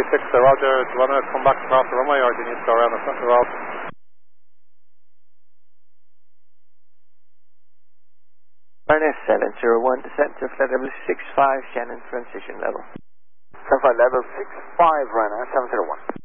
6, Roger. Do you want to come back across the runway or do you need to go around the front of the road? RNS 701, descent to flight level 65, Shannon transition level. Flight level 65, runner 701.